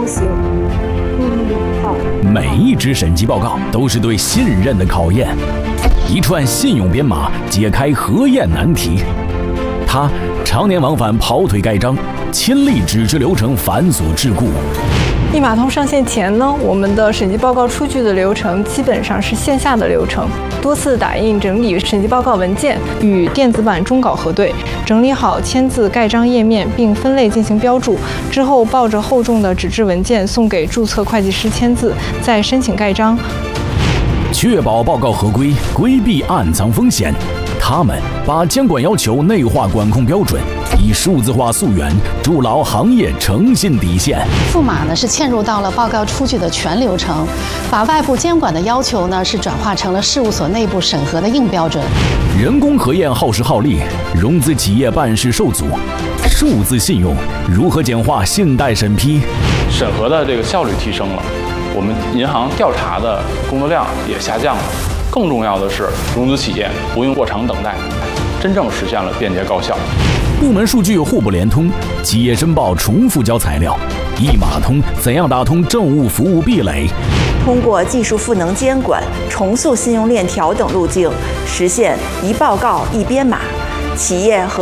高兴。好。 每一纸审计报告都是对信任的考验，一串信用编码解开核验难题。他常年往返跑腿盖章，亲历纸质流程繁琐桎梏。 一码通上线前呢，我们的审计报告出具的流程基本上是线下的流程，多次打印整理审计报告文件，与电子版终稿核对，整理好签字盖章页面，并分类进行标注。之后抱着厚重的纸质文件送给注册会计师签字，再申请盖章。 确保报告合规，规避暗藏风险。他们把监管要求内化管控标准，以数字化溯源筑牢行业诚信底线。 富码呢是嵌入到了报告出具的全流程，把外部监管的要求呢是转化成了事务所内部审核的硬标准。 人工核验耗时耗力，融资企业办事受阻。数字信用如何简化信贷审批？ 审核的这个效率提升了，我们银行调查的工作量也下降了。更重要的是，融资企业不用过长等待，真正实现了便捷高效。 部门数据互不联通，企业申报重复交材料。一码通怎样打通政务服务壁垒？ 通过技术赋能监管、重塑信用链条等路径，实现一报告一编码，企业和